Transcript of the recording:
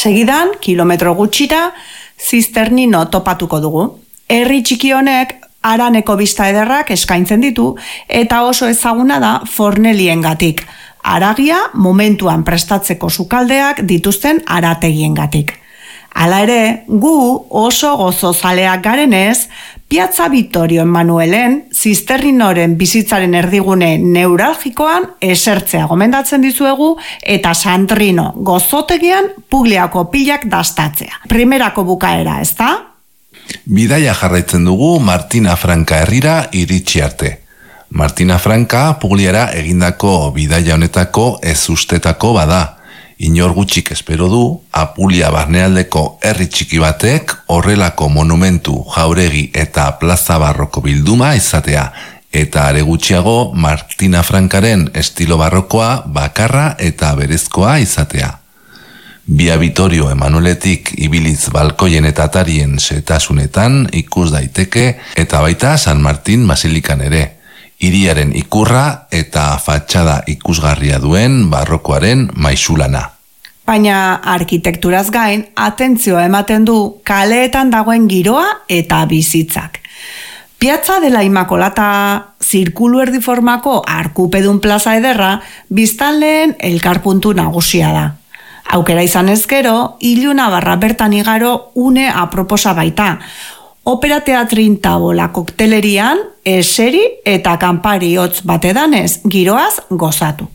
Segidan, kilometro gutxira, Zisternino topatuko dugu. Herri txiki honek haraneko bista ederrak eskaintzen ditu eta oso ezaguna da forneliengatik. Haragia momentuan prestatzeko sukaldeak dituzten harategiengatik. Hala ere, gu oso gozozaleak garenez, Piazza Vittorio Emanuelen Zisterninoren bizitzaren erdigune neuralgikoan esertzea gomendatzen dizuegu eta Sandrino gozotegian Pugliako pilak dastatzea. Primerako bukaera, ezta? Bidaia jarraitzen dugu Martina Franka herrira iritsi arte. Martina Franka Pugliara egindako bidaia honetako ezustetako bada. Inor gutxik espero du, Apulia barnealdeko herri txiki batek horrelako monumentu, jauregi eta plaza barroko bilduma izatea, eta are gutxiago Martina Frankaren estilo barrokoa bakarra eta berezkoa izatea. Via Vittorio Emanueletik ibiliz balkoien eta atarien setasunetan ikus daiteke eta baita San Martin Basilikan ere. Hiriaren ikurra eta fatxada ikusgarria duen barrokoaren maisulana. Baina arkitekturaz gain, atentzioa ematen du kaleetan dagoen giroa eta bizitzak. Piazza de la Immacolata zirkulu erdiformako arkupedun plaza ederra biztanleen elkarpuntu nagusia da. Aukera izan ezkero, iluna barra bertan igaro une aproposa baita. Opera teatrin tabola koktelerian, eseri eta kanpari hotz batedanez giroaz gozatu.